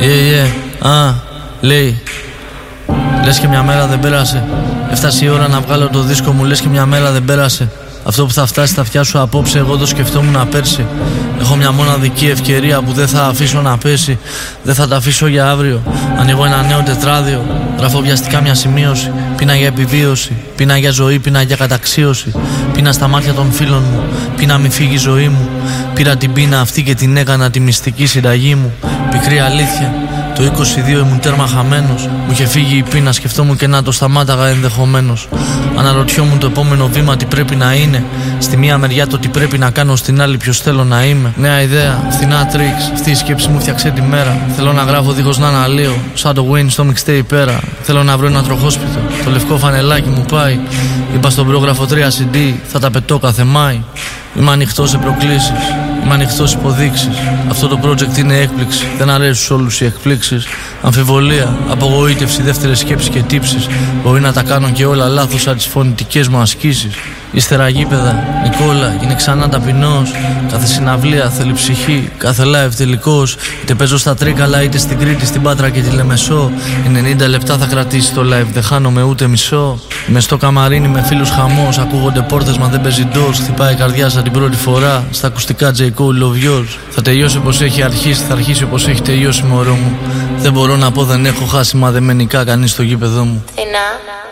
Λέει, λες και μια μέρα δεν πέρασε. Έφτασε η ώρα να βγάλω το δίσκο μου, λες και μια μέρα δεν πέρασε. Αυτό που θα φτάσει στα αυτιά σου απόψε, εγώ το σκεφτόμουν πέρσι. Έχω μια μοναδική ευκαιρία που δεν θα αφήσω να πέσει. Δεν θα τα αφήσω για αύριο. Ανοίγω ένα νέο τετράδιο. Γράφω βιαστικά μια σημείωση. Πείνα για επιβίωση. Πείνα για ζωή, πείνα για καταξίωση. Πείνα στα μάτια των φίλων μου. Πείνα μη φύγει η ζωή μου. Πήρα την πείνα αυτή και την έκανα τη μυστική συνταγή μου. Πικρή αλήθεια. Το 22 ήμουν τέρμα χαμένος. Μου είχε φύγει η πείνα, σκεφτόμουν και να το σταμάταγα ενδεχομένως. Αναρωτιόμουν το επόμενο βήμα τι πρέπει να είναι. Στη μία μεριά το τι πρέπει να κάνω, στην άλλη ποιος θέλω να είμαι. Νέα ιδέα, φθηνά τρίξ. Αυτή η σκέψη μου φτιάξε τη μέρα. Θέλω να γράφω δίχως να αναλύω. Σαν το Wayne στο mixtape πέρα. Θέλω να βρω ένα τροχόσπιτο. Το λευκό φανελάκι μου πάει. Είπα στον πρόγραφο 3 CD, θα τα πετώ κάθε Μάη. Είμαι ανοιχτός σε προκλήσεις. Είμαι ανοιχτός σε υποδείξεις. Αυτό το project είναι έκπληξη. Δεν αρέσουν σε όλους οι εκπλήξεις. Αμφιβολία, απογοήτευση, δεύτερες σκέψεις και τύψεις. Μπορεί να τα κάνω και όλα λάθος σαν τις φωνητικές μου ασκήσεις. Ύστερα γήπεδα, Νικόλα, είναι ξανά ταπεινός. Κάθε συναυλία θέλει ψυχή, κάθε live τελικός. Είτε παίζω στα Τρίκαλα, είτε στην Κρήτη, στην Πάτρα και τη Λεμεσό. 90 λεπτά θα κρατήσει το live, δεν χάνομαι ούτε μισό. Είμαι στο καμαρίνι με φίλους χαμός. Ακούγονται πόρτες, μα δεν παίζει ντος. Χτυπάει η καρδιά σαν την πρώτη φορά. Στα ακουστικά J. Cole Love Yours. Θα τελειώσει όπως έχει αρχίσει, θα αρχίσει όπως έχει τελειώσει, μωρό μου. Δεν μπορώ να πω, δεν έχω χάσει μαδεμενικά κανείς στο γήπεδο μου.